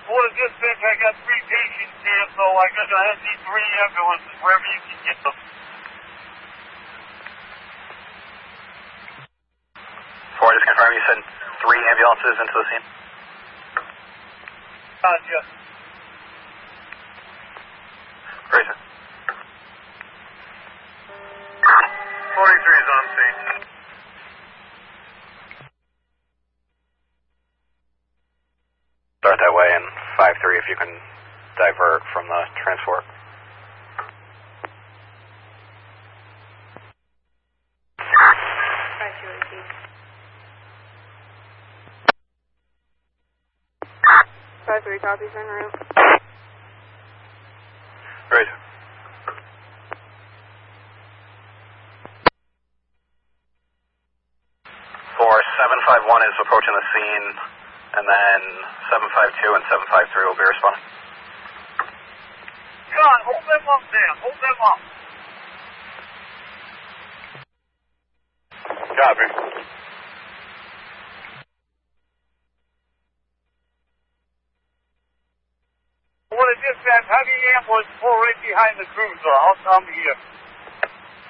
Well, dispatch, I got 3 patients here, so I need 3 ambulances wherever you can get them. 4, just confirm you sent 3 ambulances into the scene? Yes. Great, sir. 43 is on scene. Start that way, and 5-3 if you can divert from the transport. Five three, copies en route. Great. 751 is approaching the scene, and then 752 and 753 will be responding. John, hold them up there. Hold them up. Copy. Well, dispatch, have your ambulance pull right behind the cruiser. I'm here.